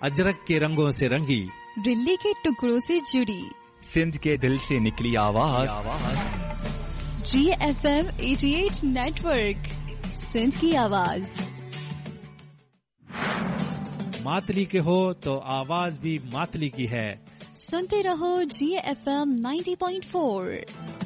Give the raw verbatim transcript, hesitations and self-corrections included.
अजरक के रंगों से रंगी, दिल्ली के टुकड़ों से जुड़ी, सिंध के दिल से निकली आवाज, जी एफ एम अठासी नेटवर्क, सिंध की आवाज। मातली के हो तो आवाज भी मातली की है। सुनते रहो जी एफ एम नब्बे पॉइंट चार।